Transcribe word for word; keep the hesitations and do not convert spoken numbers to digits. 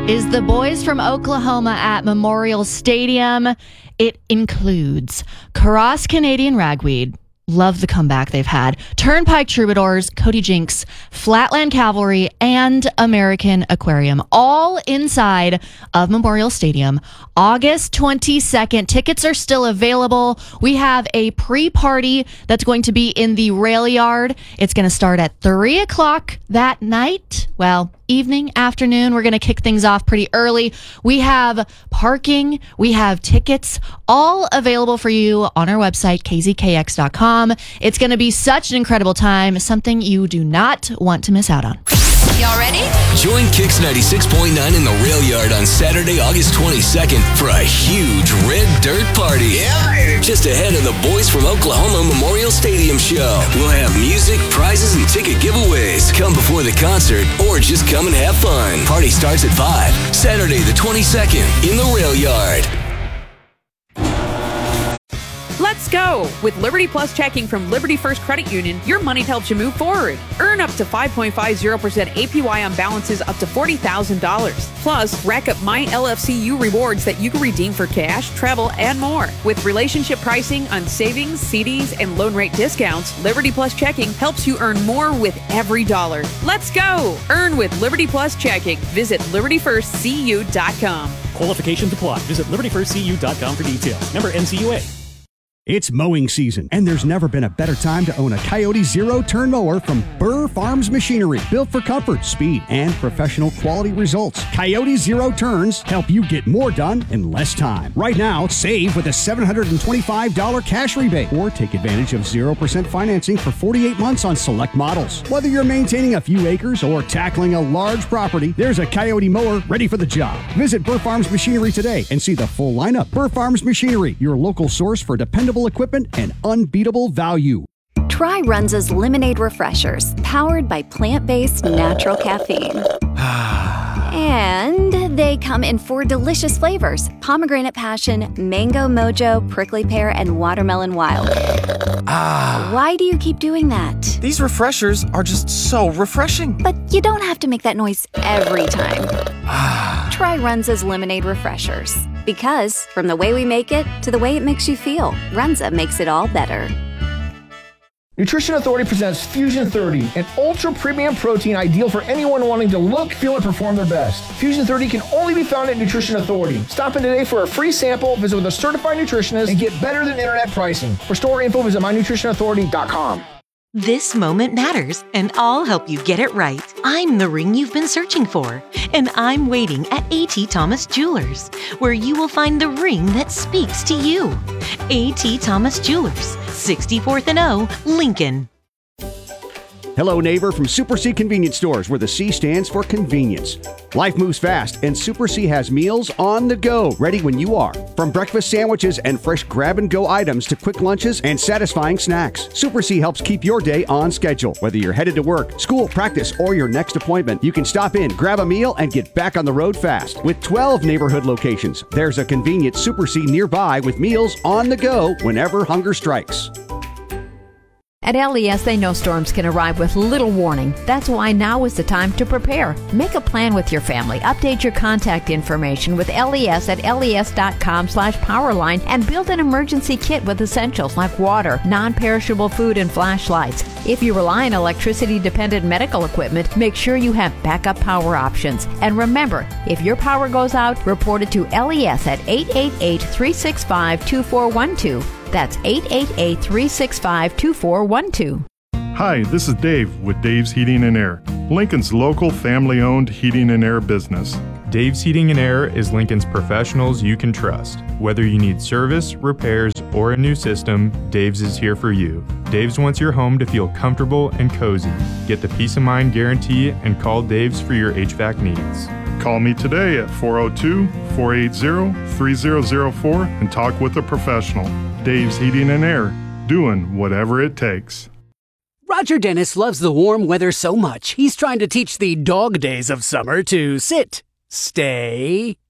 is the Boys from Oklahoma at Memorial Stadium. It includes Karas Canadian Ragweed. Love the comeback they've had. Turnpike Troubadours, Cody Jinks, Flatland Cavalry, and American Aquarium, all inside of Memorial Stadium. August twenty-second. Tickets are still available. We have a pre-party that's going to be in the rail yard. It's going to start at three o'clock that night. Well, evening, afternoon. We're going to kick things off pretty early. We have parking. We have tickets, all available for you on our website, k z k x dot com. It's going to be such an incredible time, something you do not want to miss out on. Y'all ready? Join Kix ninety-six point nine in the rail yard on Saturday, August twenty-second for a huge red dirt party. Yeah. Just ahead of the Boys from Oklahoma Memorial Stadium show. We'll have music, prizes, and ticket giveaways. Come before the concert or just come and have fun. Party starts at five. Saturday the twenty-second in the rail yard. Let's go! With Liberty Plus checking from Liberty First Credit Union, your money helps you move forward. Earn up to five point five zero percent A P Y on balances up to forty thousand dollars. Plus, rack up My L F C U rewards that you can redeem for cash, travel, and more. With relationship pricing on savings, C Ds, and loan rate discounts, Liberty Plus checking helps you earn more with every dollar. Let's go! Earn with Liberty Plus checking. Visit liberty first c u dot com. Qualifications apply. Visit liberty first c u dot com for details. Member N C U A. It's mowing season, and there's never been a better time to own a Coyote Zero-Turn Mower from Burr Farms Machinery. Built for comfort, speed, and professional quality results. Coyote Zero-Turns help you get more done in less time. Right now, save with a seven hundred twenty-five dollars cash rebate, or take advantage of zero percent financing for forty-eight months on select models. Whether you're maintaining a few acres or tackling a large property, there's a Coyote mower ready for the job. Visit Burr Farms Machinery today and see the full lineup. Burr Farms Machinery, your local source for dependable equipment and unbeatable value. Try Runza's Lemonade Refreshers, powered by plant-based natural caffeine. And they come in four delicious flavors: pomegranate passion, mango mojo, prickly pear, and watermelon wild. Ah. Why do you keep doing that? These refreshers are just so refreshing. But you don't have to make that noise every time. Ah. Try Runza's Lemonade Refreshers. Because from the way we make it to the way it makes you feel, Runza makes it all better. Nutrition Authority presents Fusion thirty, an ultra-premium protein ideal for anyone wanting to look, feel, and perform their best. Fusion thirty can only be found at Nutrition Authority. Stop in today for a free sample, visit with a certified nutritionist, and get better than internet pricing. For store info, visit my nutrition authority dot com. This moment matters, and I'll help you get it right. I'm the ring you've been searching for, and I'm waiting at A T Thomas Jewelers, where you will find the ring that speaks to you. A T Thomas Jewelers, sixty-fourth and O, Lincoln. Hello, neighbor, from Super C Convenience Stores, where the C stands for convenience. Life moves fast, and Super C has meals on the go, ready when you are. From breakfast sandwiches and fresh grab-and-go items to quick lunches and satisfying snacks, Super C helps keep your day on schedule. Whether you're headed to work, school, practice, or your next appointment, you can stop in, grab a meal, and get back on the road fast. With twelve neighborhood locations, there's a convenient Super C nearby with meals on the go whenever hunger strikes. At L E S, they know storms can arrive with little warning. That's why now is the time to prepare. Make a plan with your family. Update your contact information with L E S at les dot com slash powerline and build an emergency kit with essentials like water, non-perishable food, and flashlights. If you rely on electricity-dependent medical equipment, make sure you have backup power options. And remember, if your power goes out, report it to L E S at eight eight eight, three six five, two four one two. That's eight eight eight, three six five, two four one two. Hi, this is Dave with Dave's Heating and Air, Lincoln's local family-owned heating and air business. Dave's Heating and Air is Lincoln's professionals you can trust. Whether you need service, repairs, or a new system, Dave's is here for you. Dave's wants your home to feel comfortable and cozy. Get the peace of mind guarantee and call Dave's for your H V A C needs. Call me today at four oh two, four eight zero, three zero zero four and talk with a professional. Dave's Heating and Air, doing whatever it takes. Roger Dennis loves the warm weather so much, he's trying to teach the dog days of summer to sit, stay,